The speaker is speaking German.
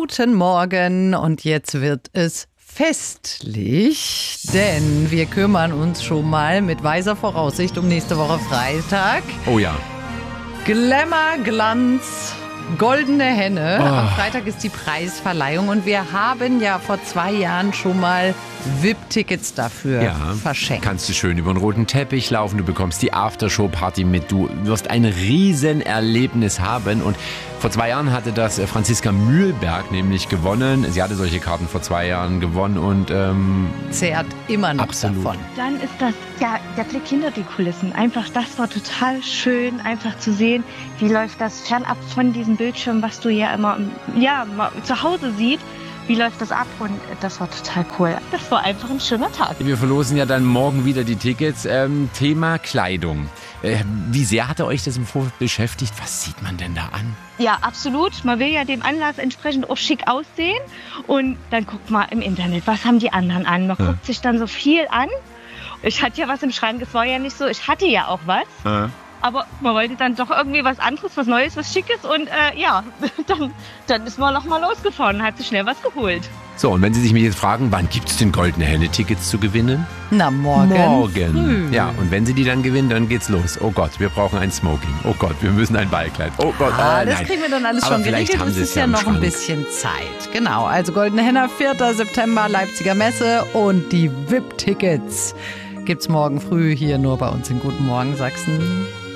Guten Morgen und jetzt wird es festlich, denn wir kümmern uns schon mal mit weiser Voraussicht um nächste Woche Freitag. Oh ja. Glamour, Glanz, goldene Henne. Am Freitag ist die Preisverleihung und wir haben ja vor 2 Jahren schon mal VIP-Tickets dafür verschenkt. Kannst du schön über den roten Teppich laufen, du bekommst die Aftershow-Party mit, du wirst ein Riesenerlebnis haben. Und vor 2 Jahren hatte das Franziska Mühlberg nämlich gewonnen. Sie hatte solche Karten vor 2 Jahren gewonnen und zehrt immer noch davon. Dann ist das, ja, der Blick hinter die Kulissen. Einfach, das war total schön, einfach zu sehen, wie läuft das fernab von diesem Bildschirm, was du ja immer mal zu Hause siehst. Wie läuft das ab? Und das war total cool. Das war einfach ein schöner Tag. Wir verlosen ja dann morgen wieder die Tickets. Thema Kleidung. Wie sehr hatte euch das im Vorfeld beschäftigt? Was sieht man denn da an? Ja, absolut. Man will ja dem Anlass entsprechend auch schick aussehen. Und dann guckt man im Internet, was haben die anderen an? Man guckt sich dann so viel an. Ich hatte ja was im Schrank, es war ja nicht so. Ich hatte ja auch was. Aber man wollte dann doch irgendwie was anderes, was Neues, was Schickes. Und dann ist man noch mal losgefahren und hat sich schnell was geholt. So, und wenn Sie sich mich jetzt fragen, wann gibt es denn goldene Henne-Tickets zu gewinnen? Na, morgen früh. Ja, und wenn Sie die dann gewinnen, dann geht's los. Oh Gott, wir brauchen ein Smoking. Oh Gott, wir müssen ein Ballkleid. Oh Gott, das nein. kriegen wir dann alles Aber schon vielleicht geregelt. haben Es Sie ist es ja ja im noch ein Schrank. bisschen Zeit. Genau, also Goldene Henner, 4. September, Leipziger Messe und die VIP-Tickets gibt's morgen früh hier nur bei uns in Guten Morgen Sachsen.